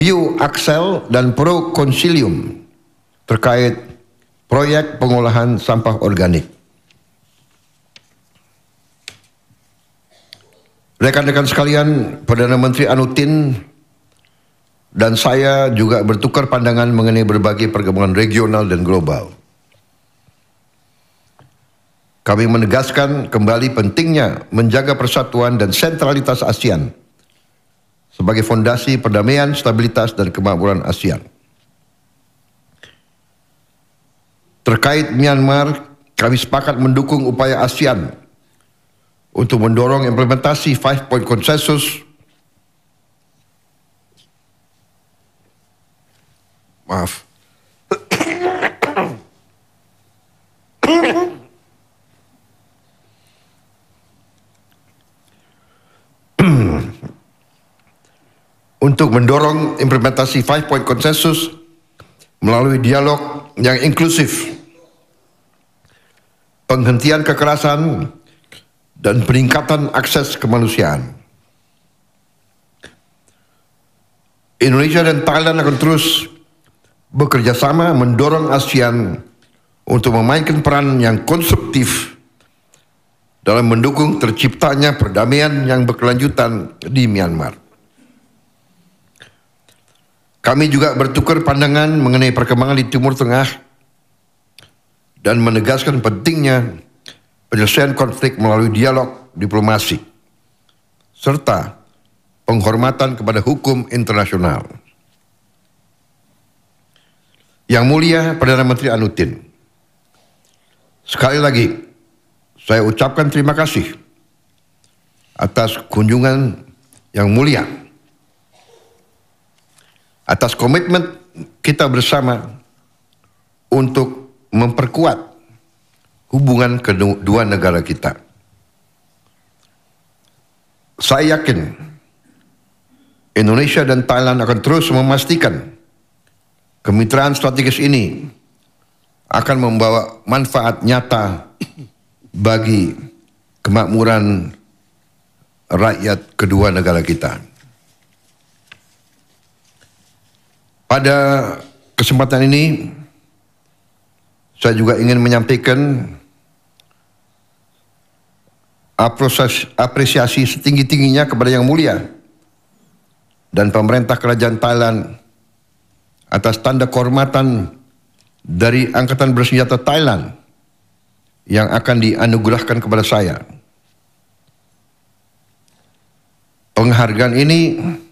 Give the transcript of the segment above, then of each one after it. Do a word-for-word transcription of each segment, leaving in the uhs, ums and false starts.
Review Axel dan Pro Consilium terkait proyek pengolahan sampah organik. Rekan-rekan sekalian, Perdana Menteri Anutin dan saya juga bertukar pandangan mengenai berbagai perkembangan regional dan global. Kami menegaskan kembali pentingnya menjaga persatuan dan sentralitas ASEAN sebagai fondasi perdamaian, stabilitas, dan kemakmuran ASEAN. Terkait Myanmar, kami sepakat mendukung upaya ASEAN untuk mendorong implementasi Five Point Consensus maaf untuk mendorong implementasi Five Point Consensus melalui dialog yang inklusif, penghentian kekerasan, dan peningkatan akses kemanusiaan. Indonesia dan Thailand akan terus bekerja sama mendorong ASEAN untuk memainkan peran yang konstruktif dalam mendukung terciptanya perdamaian yang berkelanjutan di Myanmar. Kami juga bertukar pandangan mengenai perkembangan di Timur Tengah dan menegaskan pentingnya penyelesaian konflik melalui dialog diplomasi serta penghormatan kepada hukum internasional. Yang Mulia Perdana Menteri Anutin, sekali lagi saya ucapkan terima kasih atas kunjungan yang mulia, atas komitmen kita bersama untuk memperkuat hubungan kedua negara kita. Saya yakin Indonesia dan Thailand akan terus memastikan kemitraan strategis ini akan membawa manfaat nyata bagi kemakmuran rakyat kedua negara kita. Pada kesempatan ini, saya juga ingin menyampaikan apresiasi setinggi-tingginya kepada Yang Mulia dan pemerintah kerajaan Thailand atas tanda kehormatan dari Angkatan Bersenjata Thailand yang akan dianugerahkan kepada saya. Penghargaan ini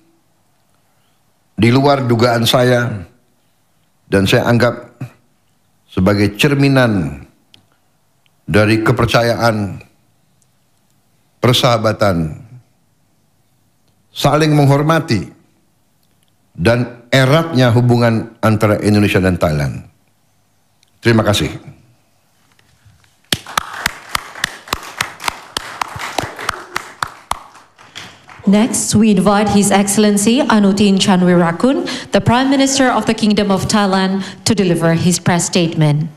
di luar dugaan saya dan saya anggap sebagai cerminan dari kepercayaan, persahabatan, saling menghormati, dan eratnya hubungan antara Indonesia dan Thailand. Terima kasih. Next, we invite His Excellency Anutin Chanwirakul, the Prime Minister of the Kingdom of Thailand, to deliver his press statement.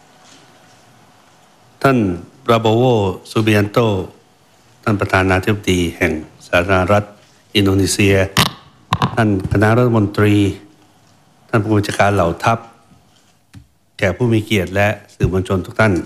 ท่านราโบโว ซูบิยันโต ท่านประธานาธิบดีแห่งสาธารณรัฐอินโดนีเซีย ท่านคณะรัฐมนตรี ท่านผู้บัญชาการเหล่าทัพ แขกผู้มีเกียรติและสื่อมวลชนทุกท่าน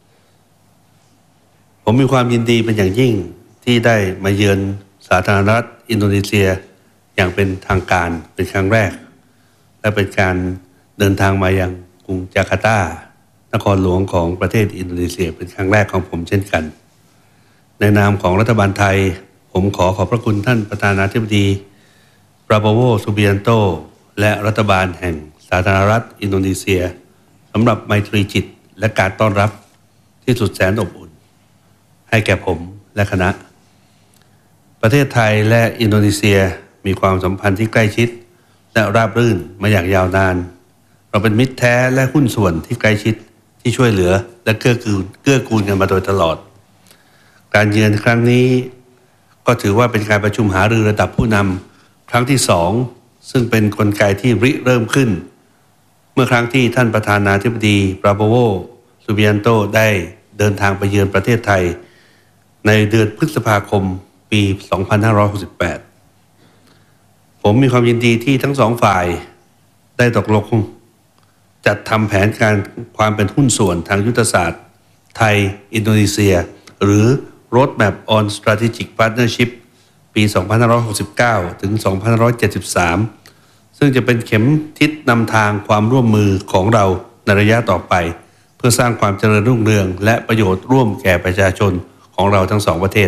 ผมมีความยินดีเป็นอย่างยิ่งที่ได้มาเยือนสาธารณรัฐอินโดนีเซียอย่างเป็นทางการเป็นครั้งแรกและเป็นการเดินทางมายังกรุงจาการ์ตานครหลวงของประเทศอินโดนีเซียเป็นครั้งแรกของผมเช่นกันในนามของรัฐบาลไทยผมขอขอบพระคุณท่านประธานาธิบดีปราโบโว ซูบิยันโตและรัฐบาลแห่งสาธารณรัฐอินโดนีเซียสำหรับไมตรีจิตและการต้อนรับที่สุดแสนอบอุ่นให้แก่ผมและคณะประเทศไทยและอินโดนีเซียมีความสัมพันธ์ที่ใกล้ชิดและราบรื่นมาอย่างยาวนานเราเป็นมิตรแท้และหุ้นส่วนที่ใกล้ชิดที่ช่วยเหลือและเกื้อกูลเกื้อกูลกันมาโดยตลอดการเยือนครั้งนี้ก็ถือว่าเป็นการประชุมหารือระดับผู้นำครั้งที่สองซึ่งเป็นกลไกที่ริเริ่มขึ้นเมื่อครั้งที่ท่านประธานาธิบดีปราโบโว ซูบิยันโตได้เดินทางไปเยือนประเทศไทยในเดือนพฤษภาคมปี สองพันห้าร้อยหกสิบแปดผมมีความยินดีที่ทั้งสองฝ่ายได้ตกลงจัดทำแผนการความเป็นหุ้นส่วนทางยุทธศาสตร์ไทยอินโดนีเซียหรือ Roadmap on Strategic Partnership ปี สองพันห้าร้อยหกสิบเก้า ถึง สองพันห้าร้อยเจ็ดสิบสาม ซึ่งจะเป็นเข็มทิศนำทางความร่วมมือของเราในระยะต่อไปเพื่อสร้างความเจริญรุ่งเรืองและประโยชน์ร่วมแก่ประชาชนของเราทั้งสองประเทศ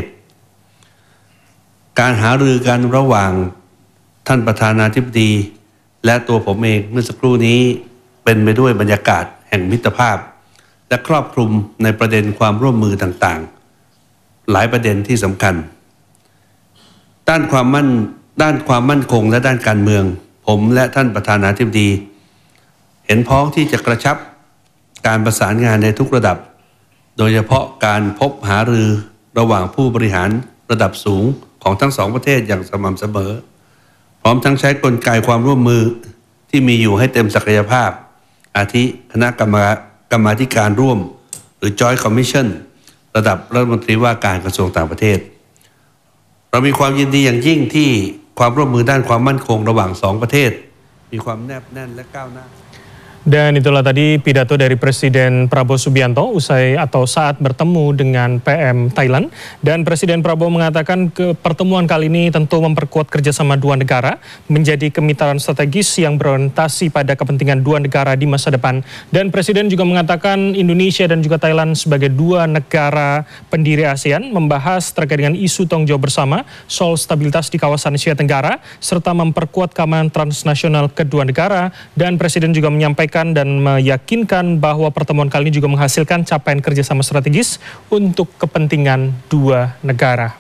การหารือกันระหว่างท่านประธานาธิบดีและตัวผมเองเมื่อสักครู่นี้เป็นไปด้วยบรรยากาศแห่งมิตรภาพและครอบคลุมในประเด็นความร่วมมือต่างๆหลายประเด็นที่สำคัญด้านความมั่นด้านความมั่นคงและด้านการเมืองผมและท่านประธานาธิบดีเห็นพ้องที่จะกระชับการประสานงานในทุกระดับโดยเฉพาะการพบหารือระหว่างผู้บริหารระดับสูงของทั้งสองประเทศอย่างสม่ำเสมอพร้อมทั้งใช้กลไกความร่วมมือที่มีอยู่ให้เต็มศักยภาพอาทิคณะกรรมกรรมาธิการร่วมหรือ Joint Commission ระดับรัฐมนตรีว่าการกระทรวงต่างประเทศเรามีความยินดีอย่างยิ่งที่ความร่วมมือด้านความมั่นคงระหว่างสองประเทศมีความแนบแน่นและก้าวหน้า Dan itulah tadi pidato dari Presiden Prabowo Subianto usai atau saat bertemu dengan P M Thailand. Dan Presiden Prabowo mengatakan ke pertemuan kali ini tentu memperkuat kerjasama dua negara menjadi kemitraan strategis yang berorientasi pada kepentingan dua negara di masa depan. Dan Presiden juga mengatakan Indonesia dan juga Thailand sebagai dua negara pendiri ASEAN membahas terkait dengan isu tanggung jawab bersama soal stabilitas di kawasan Asia Tenggara serta memperkuat keamanan transnasional kedua negara. Dan Presiden juga menyampaikan dan meyakinkan bahwa pertemuan kali ini juga menghasilkan capaian kerjasama strategis untuk kepentingan dua negara.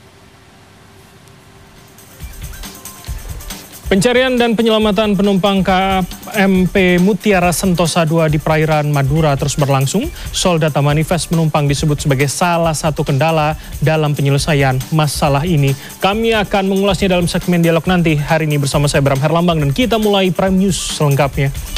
Pencarian dan penyelamatan penumpang K M P Mutiara Sentosa dua di perairan Madura terus berlangsung. Soal data manifest penumpang disebut sebagai salah satu kendala dalam penyelesaian masalah ini. Kami akan mengulasnya dalam segmen dialog nanti hari ini bersama saya Bram Herlambang dan kita mulai Prime News selengkapnya.